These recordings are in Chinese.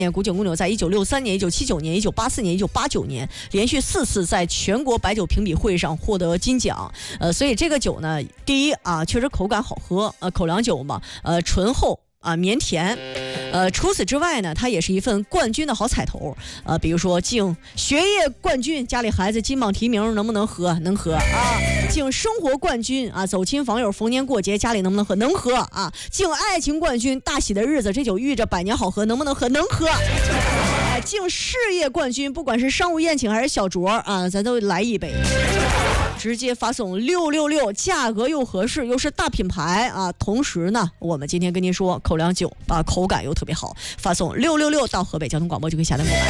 古酒公牛在1963年、1979年、1984年、1989年连续4次在全国白酒评比会上获得金奖。所以这个酒呢，第一啊，确实口感好喝，口粮酒嘛，醇厚啊，绵甜。除此之外呢，它也是一份冠军的好彩头。比如说竞学业冠军，家里孩子金榜题名，能不能喝？能喝啊。竞生活冠军啊，走亲访友，逢年过节，家里能不能喝？能喝啊。竞爱情冠军，大喜的日子，这酒遇着百年好合，能不能喝？能喝。竞事业冠军，不管是商务宴请还是小酌啊，咱都来一杯。直接发送666，价格又合适，又是大品牌啊！同时呢，我们今天跟您说口粮酒啊，口感又特别好，发送666到河北交通广播就可以下单购买。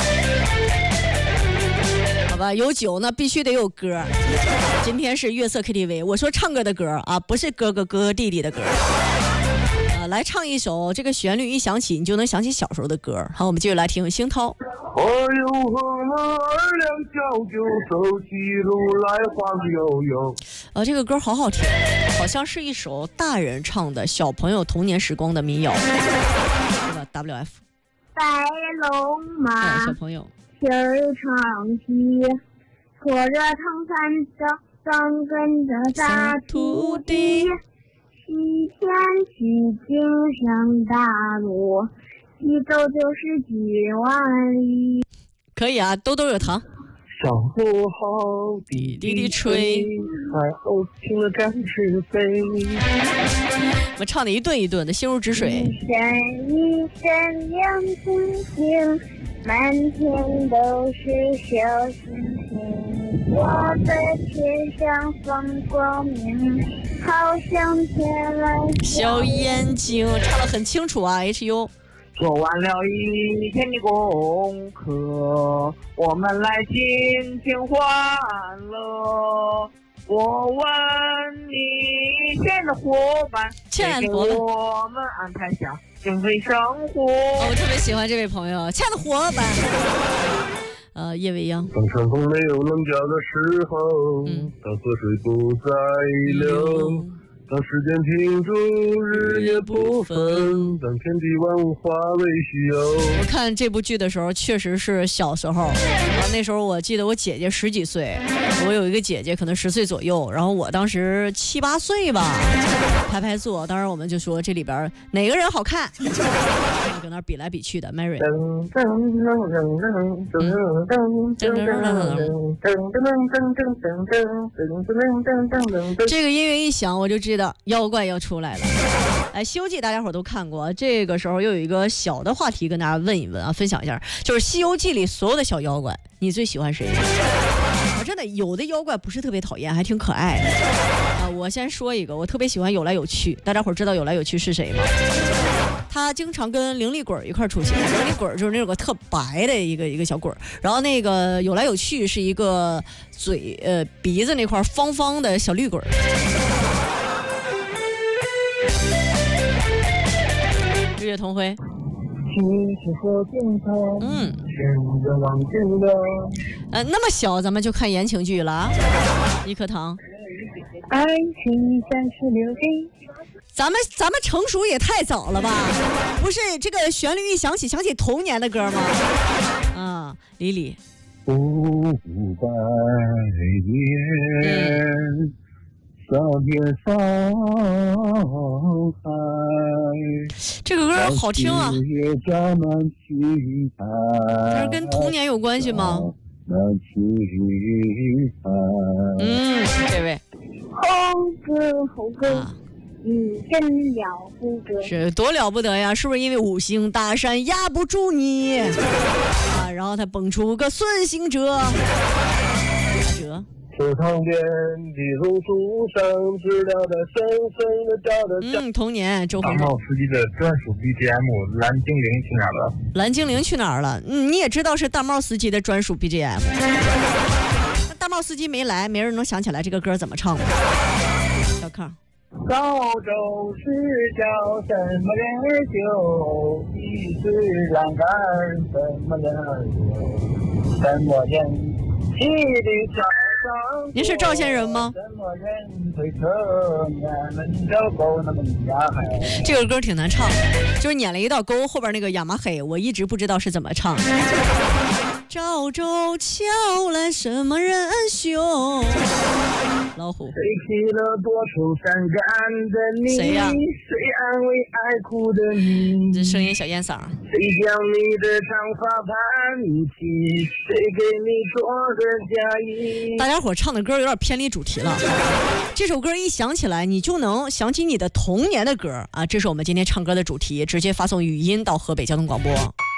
好吧，有酒呢必须得有歌。今天是月色 KTV， 我说唱歌的歌啊，不是哥哥哥弟弟的歌。来唱一首，这个旋律一响起，你就能想起小时候的歌。好，我们继续来听星涛。 我又喝了2两小酒，走起路来晃悠悠。 这个歌好好听，好像是一首大人唱的小朋友童年时光的民谣，对吧 ？WF。 白龙马， 小朋友。 蹄儿长蹄，驮着藤伞的张跟着大土地。西天取经上大路，西走就是几万里。 可以啊，兜兜有糖。 小路好，滴滴滴吹，海鸥听了展翅飞。 我们唱的一顿一顿的，心如止水。 一闪一闪亮晶晶，满天都是小星星。我在天上放光明，好像天来小眼睛。唱得很清楚啊 HU。 做完了一天的功课，我们来尽情欢乐。我问你，亲爱的伙伴， 亲爱的伙伴， 我们安排下幸福生活。 我特别喜欢这位朋友，亲爱的伙伴。叶未央。 当山峰没有棱角的时候，当河水不再流。当时间停住，日夜不分，当天地万物化为虚有。 我看这部剧的时候，确实是小时候。那时候我记得我姐姐10几岁，我有一个姐姐可能10岁左右，然后我当时7、8岁吧，排坐。当时我们就说这里边哪个人好看，搁那比来比去的。Mary。这个音乐一响，我就知道妖怪要出来了。西游记大家伙都看过，这个时候又有一个小的话题跟大家问一问啊，分享一下，就是西游记里所有的小妖怪，你最喜欢谁？真的有的妖怪不是特别讨厌，还挺可爱的我先说一个，我特别喜欢有来有去。大家伙知道有来有去是谁吗？他经常跟灵力鬼一块出现，灵力鬼就是那种个特白的一个小鬼，然后那个有来有去是一个鼻子那块方方的小绿鬼。日月同辉。那么小咱们就看言情剧了啊。一颗糖。 爱情像是流星。 咱们成熟也太早了吧？不是这个旋律一响起，想起童年的歌吗？李李。 500年，少年少海。 这个歌好听啊。但是跟童年有关系吗？这位。 猴哥。你真了不得， 是多了不得呀！是不是因为五行大山压不住你然后他蹦出个孙行者。 池塘边的榕树上，知了的声声的叫着。 童年周大帽司机的专属 BGM 蓝精灵去哪儿了？ 蓝精灵去哪儿了？你也知道是大帽司机的专属 BGM。大帽司机没来，没人能想起来这个歌怎么唱吗？小康。 高州是叫什么人酒？一支栏杆什么人酒？什么人骑驴小上您是赵县人吗？这个歌挺难唱，就是撵了一道沟，后边那个亚麻黑，我一直不知道是怎么唱。赵州桥来什么人凶？老虎。 谁弃了多愁善感的你？ 谁呀？ 谁安慰爱哭的你？ 这声音小烟嗓。 谁将你的长发盘起？谁给你做个嫁衣？ 大家伙唱的歌有点偏离主题了。这首歌一响起来，你就能想起你的童年的歌啊！这是我们今天唱歌的主题，直接发送语音到河北交通广播。